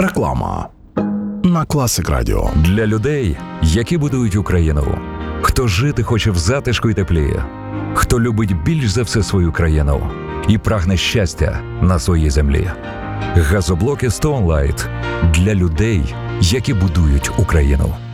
Реклама на Класик Радіо. Для людей, які будують Україну. Хто жити хоче в затишку й теплі. Хто любить більш за все свою країну і прагне щастя на своїй землі. Газоблоки Stone Light для людей, які будують Україну.